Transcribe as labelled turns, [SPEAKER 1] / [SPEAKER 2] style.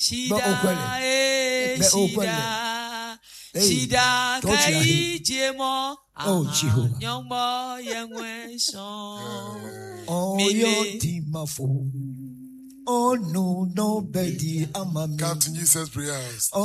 [SPEAKER 1] Shida kai jemo
[SPEAKER 2] Jehovah.
[SPEAKER 1] nyongmo yengwe son
[SPEAKER 2] Your timafo. Oh no, nobody.
[SPEAKER 3] Captain Jesus prayers.